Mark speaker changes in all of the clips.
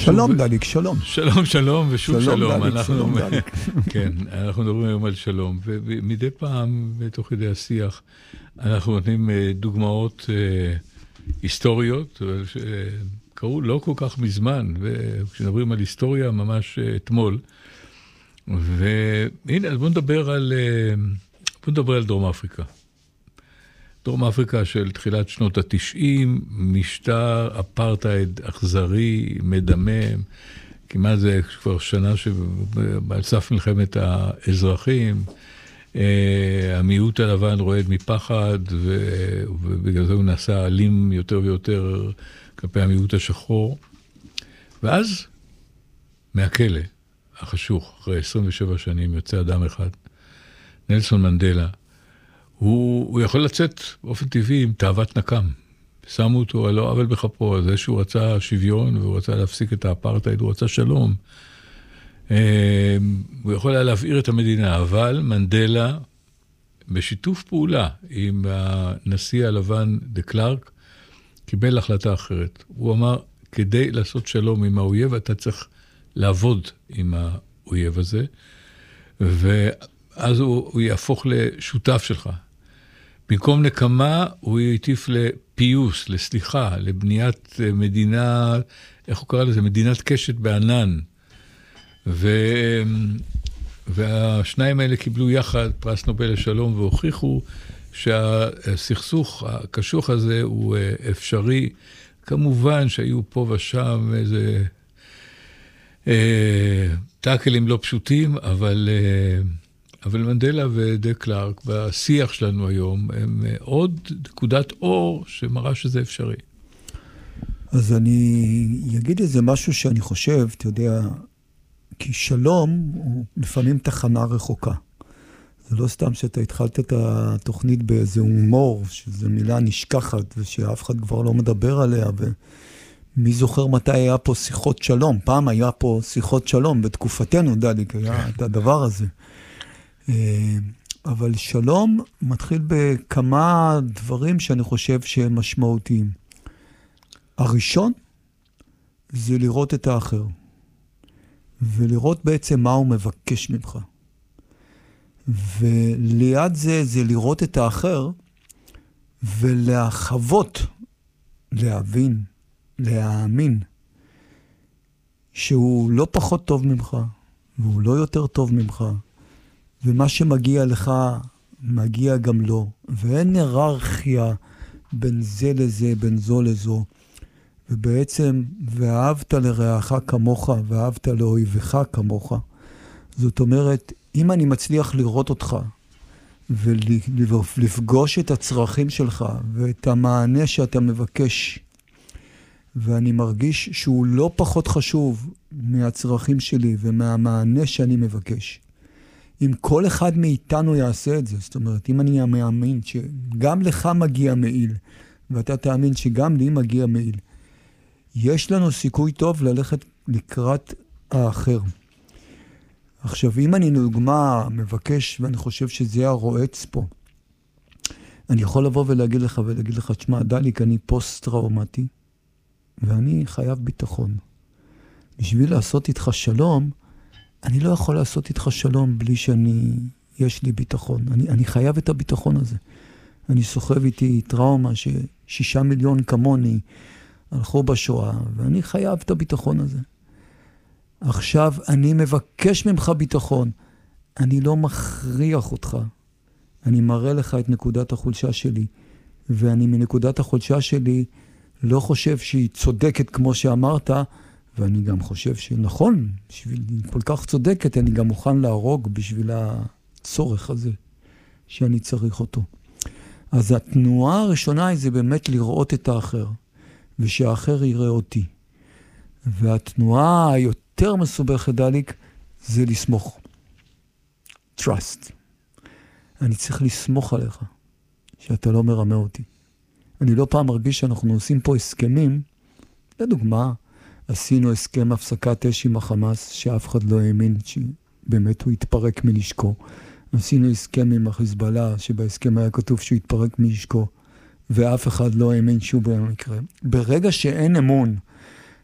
Speaker 1: שלום דליק, שלום.
Speaker 2: שלום ושוב שלום.
Speaker 1: שלום דליק.
Speaker 2: כן, אנחנו מדברים היום על שלום, ומדי פעם, בתוך כדי השיח, אנחנו נותנים דוגמאות היסטוריות, שקרו לא כל כך מזמן, וכשנדברים על היסטוריה, ממש אתמול. והנה, אז בואו נדבר על דרום אפריקה. דרום אפריקה של תחילת שנות ה-90, משטר אפרטהייד אכזרי, מדמם, כמעט זה כבר שנה שעל סף מלחמת האזרחים, המיעוט הלבן רועד מפחד, ובגלל זה הוא נעשה אלים יותר ויותר כלפי המיעוט השחור. ואז, מהכלא החשוך, אחרי 27 שנים, יוצא אדם אחד, נלסון מנדלה, הוא יכול לצאת באופן טבעי עם תאוות נקם. שמו אותו על לא עוול בכפו, זה שהוא רצה שוויון, והוא רצה להפסיק את האפרטהייד, הוא רצה שלום. הוא יכול היה להבעיר את המדינה, אבל מנדלה, בשיתוף פעולה עם הנשיא הלבן דה קלרק, קיבל החלטה אחרת. הוא אמר, כדי לעשות שלום עם האויב, אתה צריך לעבוד עם האויב הזה, ואז הוא יהפוך לשותף שלך. במקום נקמה, הוא יטיף לפיוס, לסליחה, לבניית מדינה, איך הוא קרא לזה? מדינת קשת בענן. והשניים האלה קיבלו יחד פרס נובל לשלום, והוכיחו שהסכסוך הקשוח הזה הוא אפשרי. כמובן שהיו פה ושם איזה טאקלים לא פשוטים, אבל מנדלה ודה קלרק בשיח שלנו היום הם עוד נקודת אור שמראה שזה אפשרי.
Speaker 1: אז אני אגיד איזה משהו שאני חושב, אתה יודע, כי שלום הוא לפעמים תחנה רחוקה. זה לא סתם שאתה התחלת את התוכנית באיזה הומור, שזו מילה נשכחת ושאף אחד כבר לא מדבר עליה, ומי זוכר מתי היה פה שיחות שלום? פעם היה פה שיחות שלום, בתקופתנו דליק היה את הדבר הזה. אבל שלום מתחיל בכמה דברים שאני חושב שהם משמעותיים. הראשון זה לראות את האחר, ולראות בעצם מה הוא מבקש ממך. וליד זה לראות את האחר, ולהחוות, להבין, להאמין, שהוא לא פחות טוב ממך, והוא לא יותר טוב ממך, ומה שמגיע לך, מגיע גם לו. ואין היררכיה בין זה לזה, בין זו לזו. ובעצם, ואהבת לרעך כמוך, ואהבת לאויבך כמוך. זאת אומרת, אם אני מצליח לראות אותך, ולפגוש את הצרכים שלך, ואת המענה שאתה מבקש, ואני מרגיש שהוא לא פחות חשוב מהצרכים שלי, ומהמענה שאני מבקש. אם כל אחד מאיתנו יעשה את זה, זאת אומרת, אם אני מאמין שגם לך מגיע מעיל, ואתה תאמין שגם לי מגיע מעיל, יש לנו סיכוי טוב ללכת לקראת האחר. עכשיו, אם אני לדוגמה מבקש, ואני חושב שזה הרועץ פה, אני יכול לבוא ולהגיד לך, תשמע, דליק, אני פוסט-טראומטי, ואני חייב ביטחון. בשביל לעשות איתך שלום, אני לא יכול לעשות איתך שלום בלי יש לי ביטחון. אני חייב את הביטחון הזה. אני סוחב איתי טראומה ש6 מיליון כמוני הלכו בשואה, ואני חייב את הביטחון הזה. עכשיו אני מבקש ממך ביטחון. אני לא מכריח אותך. אני מראה לך את נקודת החולשה שלי, ואני מנקודת החולשה שלי לא חושב שהיא צודקת כמו שאמרת, ואני גם חושב שנכון, בשביל כל כך צודקת, אני גם מוכן להרוג בשביל הצורך הזה שאני צריך אותו. אז התנועה הראשונה היא זה באמת לראות את האחר, ושהאחר יראה אותי. והתנועה היותר מסובכת דליק זה לסמוך. Trust. אני צריך לסמוך עליך, שאתה לא מרמה אותי. אני לא פעם מרגיש שאנחנו עושים פה הסכמים, לדוגמה, עשינו הסכם הפסקת אש עם החמאס, שאף אחד לא האמין שבאמת הוא יתפרק מנשקו. עשינו הסכם עם החיזבאללה, שבהסכם היה כתוב שהוא יתפרק מנשקו, ואף אחד לא האמין שהוא במקרה. ברגע שאין אמון,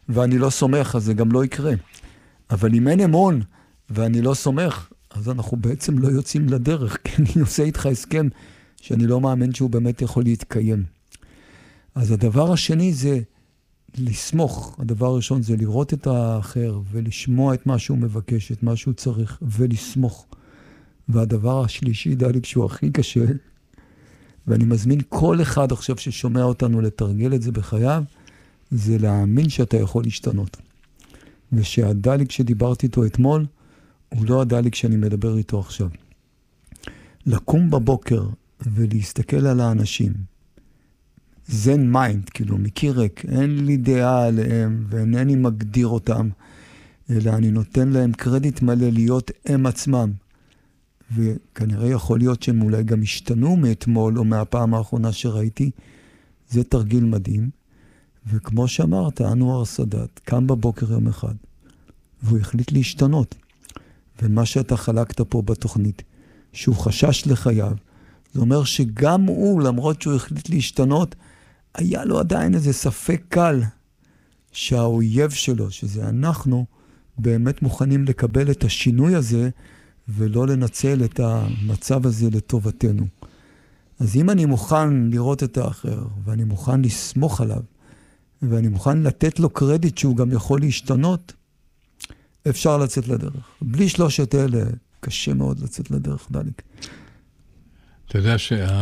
Speaker 1: ואני לא סומך, אז זה גם לא יקרה. אבל אם אין אמון ואני לא סומך, אז אנחנו בעצם לא יוצאים לדרך, כי אני עושה איתך הסכם שאני לא מאמין שהוא באמת יכול להתקיים. אז הדבר השני זה לסמוך. הדבר הראשון זה לראות את האחר ולשמוע את מה שהוא מבקש, את מה שהוא צריך, ולסמוך. והדבר השלישי, דליק, שהוא הכי קשה, ואני מזמין כל אחד עכשיו ששומע אותנו לתרגל את זה בחייו, זה להאמין שאתה יכול להשתנות. ושהדליק שדיברתי איתו אתמול, הוא לא הדליק שאני מדבר איתו עכשיו. לקום בבוקר ולהסתכל על האנשים, זן מיינד, כאילו, מכיר ריק, אין לי דעה עליהם ואינני מגדיר אותם, אלא אני נותן להם קרדיט מלא להיות הם עצמם. וכנראה יכול להיות שהם אולי גם השתנו מאתמול או מהפעם האחרונה שראיתי. זה תרגיל מדהים. וכמו שאמרת, אנואר סאדאת קם בבוקר יום אחד, והוא החליט להשתנות. ומה שאתה חלקת פה בתוכנית, שהוא חשש לחייו, זה אומר שגם הוא, למרות שהוא החליט להשתנות, היה לו עדיין איזה ספק קל שהאויב שלו, שזה אנחנו, באמת מוכנים לקבל את השינוי הזה, ולא לנצל את המצב הזה לטובתנו. אז אם אני מוכן לראות את האחר, ואני מוכן לסמוך עליו, ואני מוכן לתת לו קרדיט שהוא גם יכול להשתנות, אפשר לצאת לדרך. בלי שלושת אלה, קשה מאוד לצאת לדרך, דליק.
Speaker 2: אתה יודע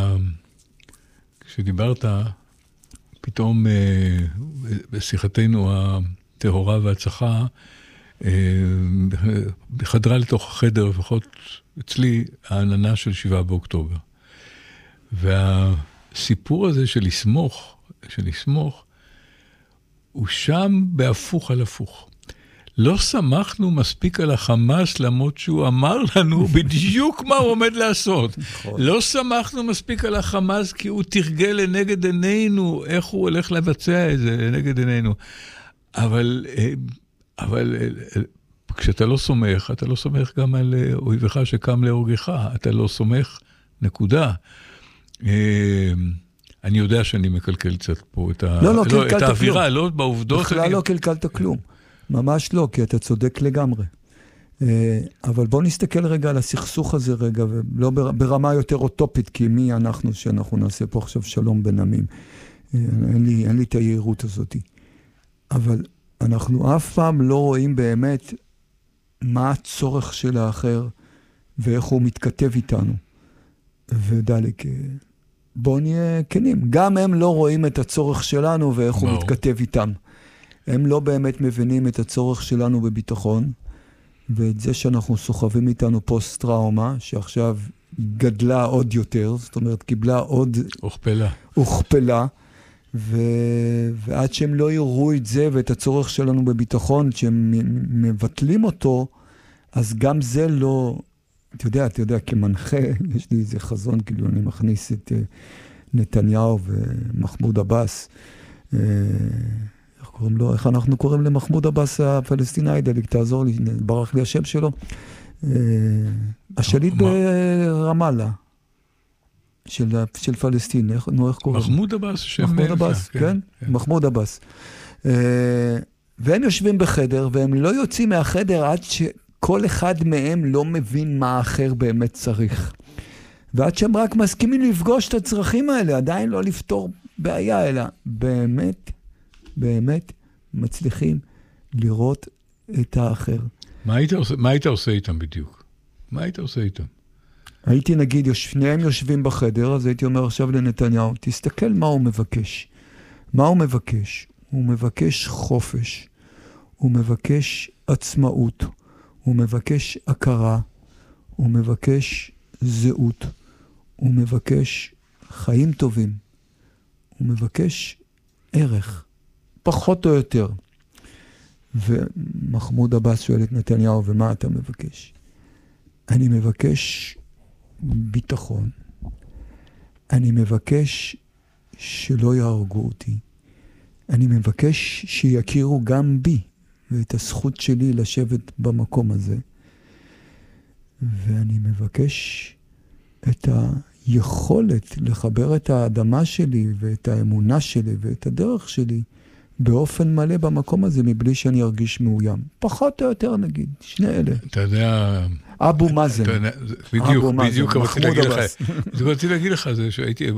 Speaker 2: כשדיברת, פתאום בשיחתנו הטהורה והצחה, חדרה לתוך החדר, לפחות אצלי, העננה של 7 באוקטובר. והסיפור הזה של לסמוך, הוא שם בהפוך על הפוך. לא שמחנו מספיק על החמאס, למרות שהוא אמר לנו בדיוק מה הוא עומד לעשות. לא שמחנו מספיק על החמאס, כי הוא תרגל לנגד עינינו, איך הוא הולך לבצע את זה לנגד עינינו. אבל כשאתה לא סומך, אתה לא סומך גם על אויבך שקם להורגך, אתה לא סומך, נקודה. אני יודע שאני מקלקל קצת פה את האווירה, לא בעובדות.
Speaker 1: בכלל לא קלקלת כלום. ממש לא, כי אתה צודק לגמרי. אבל בוא נסתכל רגע על הסכסוך הזה רגע, ולא ברמה יותר אוטופית, כי מי אנחנו שאנחנו נעשה פה עכשיו שלום בין עמים. אין לי את היעירות הזאת. אבל אנחנו אף פעם לא רואים באמת מה הצורך של האחר, ואיך הוא מתכתב איתנו. ודליק, בוא נהיה כנים. גם הם לא רואים את הצורך שלנו, ואיך הוא מתכתב איתם. הם לא באמת מבינים את הצורך שלנו בביטחון, ואת זה שאנחנו סוחבים איתנו פוסט-טראומה, שעכשיו גדלה עוד יותר, זאת אומרת, קיבלה עוד... הוכפלה. ועד שהם לא יראו את זה ואת הצורך שלנו בביטחון, שהם מבטלים אותו, אז גם זה לא... אתה יודע, כמנחה, יש לי איזה חזון, כאילו אני מכניס את נתניהו ומחמוד עבאס, איך אנחנו קוראים למחמוד עבאס הפלסטיני, דליק, תעזור לי, ברח לי השם שלו. השליט ברמאללה, של פלסטין, איך קוראים?
Speaker 2: מחמוד עבאס,
Speaker 1: מחמוד עבאס, כן? מחמוד עבאס. והם יושבים בחדר, והם לא יוצאים מהחדר עד שכל אחד מהם לא מבין מה האחר באמת צריך. ועד שהם רק מסכימים לפגוש את הצרכים האלה, עדיין לא לפתור בעיה, אלא באמת מצליחים לראות את האחר.
Speaker 2: מה היית עושה איתם בדיוק? מה היית עושה איתם?
Speaker 1: הייתי נגיד, שניהם יושבים בחדר, אז הייתי אומר עכשיו לנתניהו, תסתכל מה הוא מבקש. מה הוא מבקש? הוא מבקש חופש, הוא מבקש עצמאות, הוא מבקש הכרה, הוא מבקש זהות, הוא מבקש חיים טובים, הוא מבקש ערך. פחות או יותר. ומחמוד עבאס שואל את נתניהו, ומה אתה מבקש? אני מבקש ביטחון. אני מבקש שלא יהרגו אותי. אני מבקש שיכירו גם בי, ואת הזכות שלי לשבת במקום הזה. ואני מבקש את היכולת לחבר את האדמה שלי, ואת האמונה שלי, ואת הדרך שלי, באופן מלא במקום הזה, מבלי שאני ארגיש מאוים. פחות או יותר נגיד, שני אלה.
Speaker 2: אתה יודע...
Speaker 1: אבו מאזן.
Speaker 2: בדיוק רציתי להגיד לך זה, שהייתי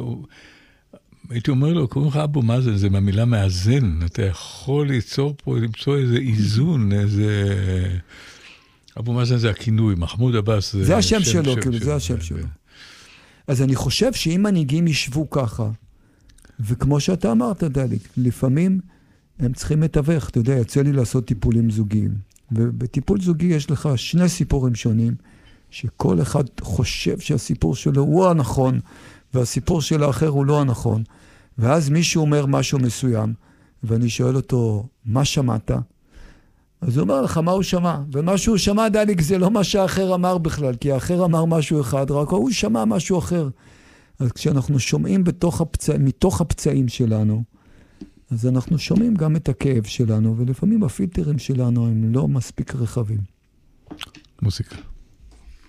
Speaker 2: אומר לו, קוראים לך אבו מאזן, זה מהמילה מאזן, אתה יכול למצוא איזה איזון, איזה... אבו מאזן זה הכינוי, מחמוד עבאס
Speaker 1: זה השם שלו, כאילו, זה השם שלו. אז אני חושב שאם מנהיגים ישבו ככה, וכמו שאתה אמרת, דליק, לפעמים הם צריכים לתווך, אתה יודע, יצא לי לעשות טיפולים זוגיים, ובטיפול זוגי יש לך שני סיפורים שונים, שכל אחד חושב שהסיפור שלו הוא הנכון, והסיפור של האחר הוא לא הנכון, ואז מישהו אומר משהו מסוים, ואני שואל אותו, מה שמעת? אז הוא אומר לך מה הוא שמע, ומה שהוא שמע, דליק, זה לא מה שהאחר אמר בכלל, כי האחר אמר משהו אחד, רק הוא שמע משהו אחר. אז כשאנחנו שומעים מתוך הפצעים שלנו, אז אנחנו שומעים גם את הכאב שלנו, ולפעמים הפילטרים שלנו הם לא מספיק רחבים.
Speaker 2: מוזיקה.